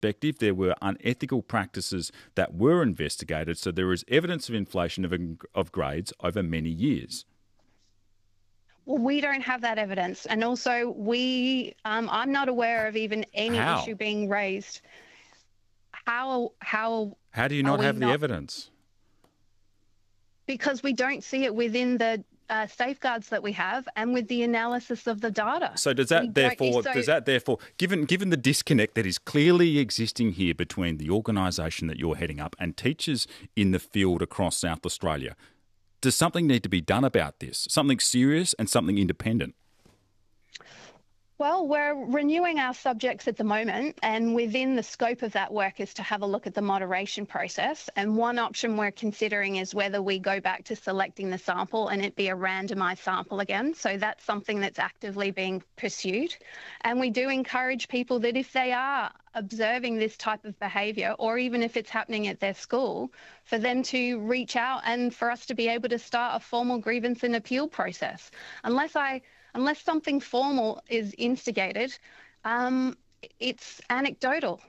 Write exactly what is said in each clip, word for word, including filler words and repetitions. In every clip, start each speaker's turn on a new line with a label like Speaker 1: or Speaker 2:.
Speaker 1: perspective. There were unethical practices that were investigated, so there is evidence of inflation of, of grades over many years.
Speaker 2: Well, we don't have that evidence. And also, we, um, I'm not aware of even any
Speaker 1: How?
Speaker 2: issue being raised. How, how,
Speaker 1: How do you not have the
Speaker 2: not,
Speaker 1: evidence?
Speaker 2: Because we don't see it within the uh, safeguards that we have and with the analysis of the data.
Speaker 1: So does that
Speaker 2: we
Speaker 1: therefore,
Speaker 2: so,
Speaker 1: does that therefore, given given the disconnect that is clearly existing here between the organisation that you're heading up and teachers in the field across South Australia, does something need to be done about this? Something serious and something independent?
Speaker 2: Well, we're renewing our subjects at the moment, and within the scope of that work is to have a look at the moderation process. And one option we're considering is whether we go back to selecting the sample and it be a randomised sample again. So that's something that's actively being pursued. And we do encourage people that if they are observing this type of behaviour, or even if it's happening at their school, for them to reach out and for us to be able to start a formal grievance and appeal process. Unless I... Unless something formal is instigated, um, it's anecdotal.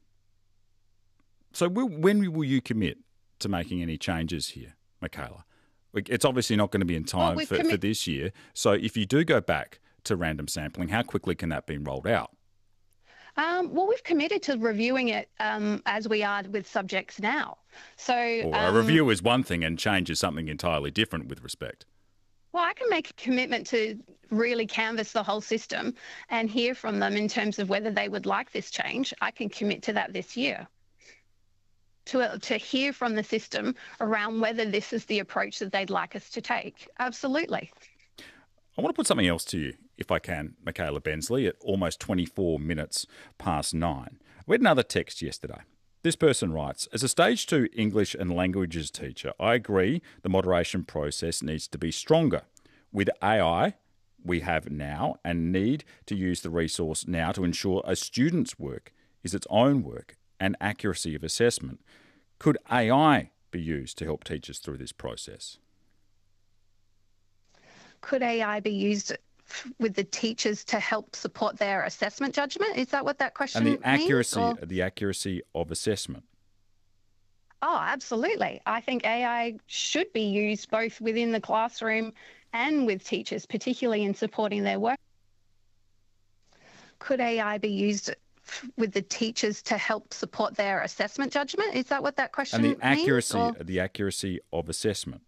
Speaker 1: So will, when will you commit to making any changes here, Michaela? It's obviously not going to be in time well, for, commi- for this year. So if you do go back to random sampling, how quickly can that be rolled out?
Speaker 2: Um, well, we've committed to reviewing it um, as we are with subjects now. So
Speaker 1: well,
Speaker 2: um,
Speaker 1: a review is one thing and change is something entirely different with respect.
Speaker 2: Well, I can make a commitment to really canvass the whole system and hear from them in terms of whether they would like this change. I can commit to that this year, to, to hear from the system around whether this is the approach that they'd like us to take. Absolutely.
Speaker 1: I want to put something else to you, if I can, Michaela Bensley, at almost twenty-four minutes past nine. We had another text yesterday. This person writes, as a Stage two English and Languages teacher, I agree the moderation process needs to be stronger. With A I we have now and need to use the resource now to ensure a student's work is its own work and accuracy of assessment. Could A I be used to help teachers through this process?
Speaker 2: Could A I be used with the teachers to help support their assessment judgment? Is that what that question means?
Speaker 1: And the accuracy, means, the accuracy of assessment.
Speaker 2: Oh, absolutely. I think A I should be used both within the classroom and with teachers, particularly in supporting their work. Could A I be used with the teachers to help support their assessment judgment? Is that what that question means?
Speaker 1: And the accuracy, means, the accuracy of assessment.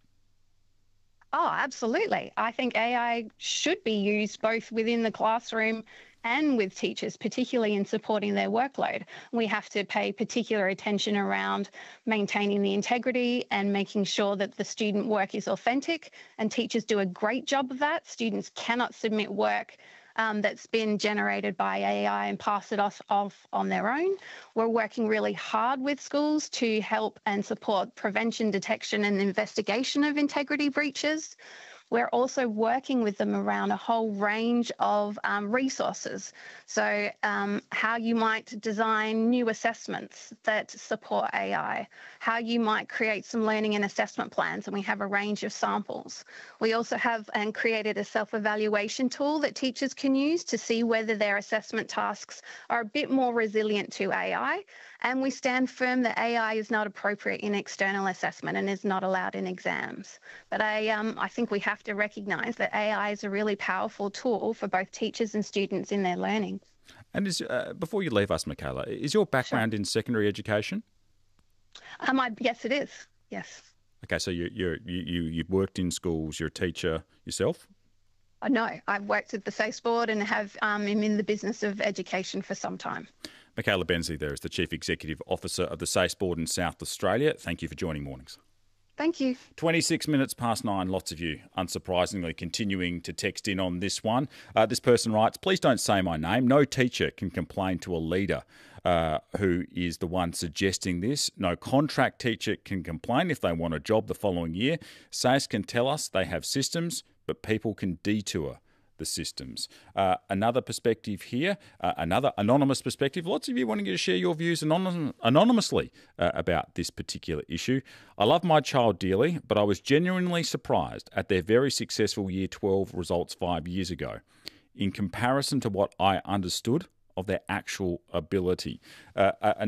Speaker 2: Oh, absolutely. I think A I should be used both within the classroom and with teachers, particularly in supporting their workload. We have to pay particular attention around maintaining the integrity and making sure that the student work is authentic, and teachers do a great job of that. Students cannot submit work Um, that's been generated by A I and pass it off, off on their own. We're working really hard with schools to help and support prevention, detection and investigation of integrity breaches. We're also working with them around a whole range of um, resources. So um, how you might design new assessments that support A I, how you might create some learning and assessment plans, and we have a range of samples. We also have and created a self-evaluation tool that teachers can use to see whether their assessment tasks are a bit more resilient to A I. And we stand firm that A I is not appropriate in external assessment and is not allowed in exams. But I, um, I think we have to recognise that A I is a really powerful tool for both teachers and students in their learning.
Speaker 1: And is, uh, before you leave us, Michaela, is your background sure. in secondary education?
Speaker 2: Um, I, yes, it is. Yes.
Speaker 1: Okay, so you, you're, you, you, you've worked in schools. You're a teacher yourself?
Speaker 2: Uh, no, I've worked at the SACE board and have um, am in the business of education for some time.
Speaker 1: Michaela Bensley there is the Chief Executive Officer of the SACE board in South Australia. Thank you for joining Mornings.
Speaker 2: Thank you.
Speaker 1: twenty-six minutes past nine, lots of you, unsurprisingly, continuing to text in on this one. Uh, this person writes, please don't say my name. No teacher can complain to a leader uh, who is the one suggesting this. No contract teacher can complain if they want a job the following year. SACE can tell us they have systems, but people can detour the systems. Uh, another perspective here, uh, another anonymous perspective. Lots of you wanting to share your views anonym- anonymously uh, about this particular issue. I love my child dearly, but I was genuinely surprised at their very successful Year twelve results five years ago. In comparison to what I understood of their actual ability. Uh,